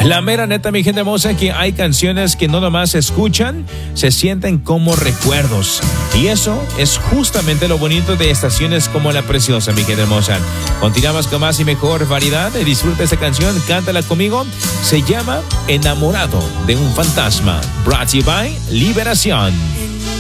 La mera neta, mi gente hermosa, que hay canciones que no nomás se escuchan, se sienten como recuerdos. Y eso es justamente lo bonito de estaciones como La Preciosa, mi gente hermosa. Continuamos con más y mejor variedad. Disfruta esta canción, cántala conmigo. Se llama Enamorado de un fantasma. Brought to you by Liberación.